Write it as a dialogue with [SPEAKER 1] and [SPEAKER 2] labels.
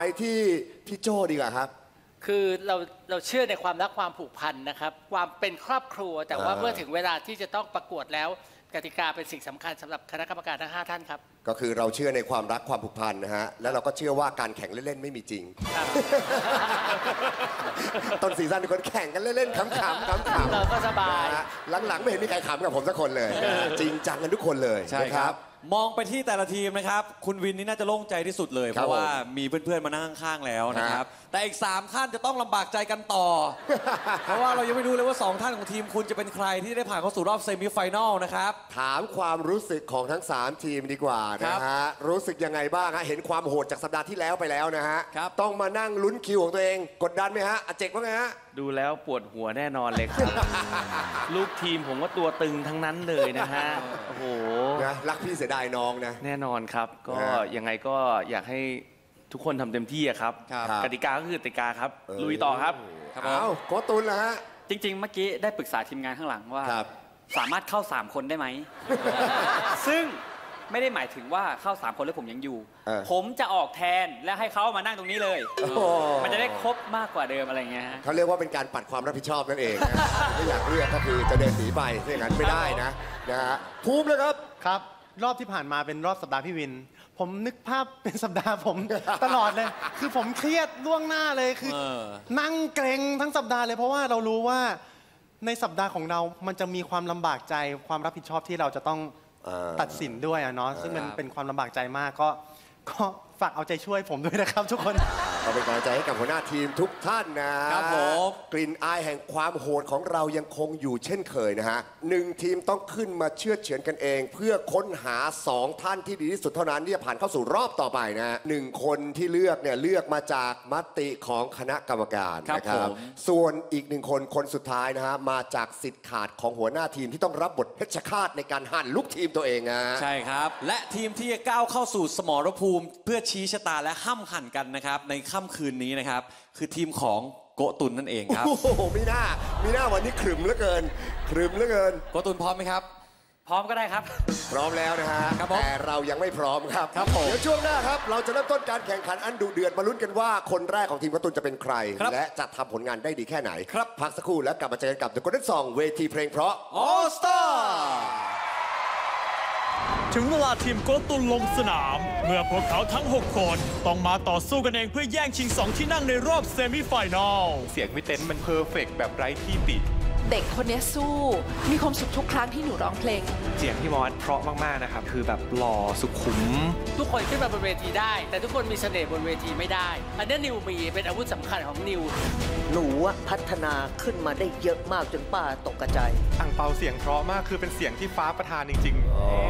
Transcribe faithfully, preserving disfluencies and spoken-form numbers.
[SPEAKER 1] ไปที่พี่โจ้ดีกว่าครับ
[SPEAKER 2] คือเราเราเชื่อในความรักความผูกพันนะครับความเป็นครอบครัวแต่ว่าเมื่อถึงเวลาที่จะต้องประกวดแล้วกติกาเป็นสิ่งสำคัญสำหรับคณะกรรมการทั้งห้าท่านครับ
[SPEAKER 1] ก็คือเราเชื่อในความรักความผูกพันนะฮะแล้วเราก็เชื่อว่าการแข่งเล่นๆไม่มีจริงต้นซีซั่นทุกคนแข่งกันเล่นๆขำๆขำๆ
[SPEAKER 2] เราก็สบาย
[SPEAKER 1] หลังๆไม่เห็นมีใครขำกับผมสักคนเลยจริงจังกันทุกคนเลย
[SPEAKER 3] ใช่ครับมองไปที่แต่ละทีมนะครับคุณวินนี่น่าจะโล่งใจที่สุดเลยเพราะว่ามีเพื่อนๆมานั่งข้างๆแล้วนะครับแต่อีกสามท่านจะต้องลำบากใจกันต่อเพราะว่าเรายังไม่รู้เลยว่าสองท่านของทีมคุณจะเป็นใครที่ได้ผ่านเข้าสู่รอบเซมิไฟแนลนะครับ
[SPEAKER 1] ถามความรู้สึกของทั้งสามทีมดีกว่านะฮะรู้สึกยังไงบ้างฮะเห็นความโหดจากสัปดาห์ที่แล้วไปแล้วนะฮะต้องมานั่งลุ้นคิวของตัวเองกดดันไหมฮะอาเจกว่าไงฮะ
[SPEAKER 4] ดูแล้วปวดหัวแน่นอนเลยครับ ลูกทีมผมว่าตัวตึงทั้งนั้นเลยนะฮะโอ้โห
[SPEAKER 1] นะรักพี่เสียดายน้องนะ
[SPEAKER 4] แน่นอนครับก็ยังไงก็อยากให้ทุกคนทำเต็มที่ครับกติกาก็คือกติกาครับลุยต่อครับ
[SPEAKER 1] เอาโกตุนละฮะ
[SPEAKER 5] จริงๆเมื่อกี้ได้ปรึกษาทีมงานข้างหลังว่าสามารถเข้าสามคนได้ไหม ซึ่งไม่ได้หมายถึงว่าเข้าสามคนแล้วผมยังอยู่ผมจะออกแทนและให้เขามานั่งตรงนี้เลยมันจะได้ครบมากกว่าเดิมอะไรเงี้ยฮะ
[SPEAKER 1] เขาเรียกว่าเป็นการปัดความรับผิดชอบนั่นเองไม่อยากเลือกก็คือจะเดินหนีไปอย่างนั้นไม่ได้นะนะฮะภูมิเลยครับ
[SPEAKER 6] ครับรอบที่ผ่านมาเป็นรอบสัปดาห์พี่วินผมนึกภาพเป็นสัปดาห์ผมตลอดเลยคือผมเครียดล่วงหน้าเลยคือนั่งเกรงทั้งสัปดาห์เลยเพราะว่าเรารู้ว่าในสัปดาห์ของเรามันจะมีความลำบากใจความรับผิดชอบที่เราจะต้องตัดสินด้วยอะเนาะซึ่งมันเป็นความลำบากใจมากก็ก็ฝากเอาใจช่วยผมด้วยนะครับทุกคน
[SPEAKER 1] เราเป็นกำลังใจให้กับหัวหน้าทีมทุกท่านนะครับผมกลิ่นอายแห่งความโหดของเรายังคงอยู่เช่นเคยนะฮะหนึ่งทีมต้องขึ้นมาเชื่อเฉือนกันเอง เพื่อค้นหาสองท่านที่ดีที่สุดเท่านั้นที่จะผ่านเข้าสู่รอบต่อไปนะฮะหนึ่งคนที่เลือกเนี่ยเลือกมาจากมติของคณะกรรมการนะครับส่วนอีกหนึ่งคนคนสุดท้ายนะฮะมาจากสิทธิ์ขาดของหัวหน้าทีมที่ต้องรับบทเพชฌฆาตในการหั่นลูกทีมตัวเองนะ
[SPEAKER 3] ใช่ครับและทีมที่จะก้าวเข้าสู่สมรภูมิเพื่อชี้ชะตาและห้ำหั่นกันนะครับในค่ำคืนนี้นะครับคือทีมของโกตุนนั่นเองครับ
[SPEAKER 1] โอ้โหมีหน้ามีหน้าวันนี้ขรึมเหลือเกินขรึมเหลือเกิน
[SPEAKER 3] โกตุนพร้อมไหมครับ
[SPEAKER 5] พร้อมก็ได้ครับ
[SPEAKER 1] พร้อมแล้วนะฮะแต่เรายังไม่พร้อมครับเดี๋ยวช่วงหน้าครับเราจะเริ่มต้นการแข่งขันอันดุเดือดมาลุ้นกันว่าคนแรกของทีมโกตุนจะเป็นใครและจะทำผลงานได้ดีแค่ไหนครับพักสักครู่แล้วกลับมาเจอกันกับ The Golden Song เวทีเพลงเพราะ All Star
[SPEAKER 7] ถึงเวลาทีมโกตุนลงสนามเมื่อพวกเขาทั้งหกคนต้องมาต่อสู้กันเองเพื่อแย่งชิงสองที่นั่งในรอบเซมิไฟแนล
[SPEAKER 8] เสียงพี่เต้นมันเพอร์เฟกต์แบบไร้ที่ติ
[SPEAKER 9] เด็กคนนี้สู้มีความสุขทุกครั้งที่หนูร้องเพลง
[SPEAKER 8] เสียงพี่มอสเพราะมากๆนะครับคือแบบหล่อสุขุม
[SPEAKER 2] ทุกคนขึ้นมาบนเวทีได้แต่ทุกคนมีเสน่ห์บนเวทีไม่ได้อันนี้นิวมีเป็นอาวุธสำคัญของนิว
[SPEAKER 10] หนูพัฒนาขึ้นมาได้เยอะมากจนป้าตกกระจาย
[SPEAKER 8] อังเปาเสียงเพราะมากคือเป็นเสียงที่ฟ้าประทานจริงๆ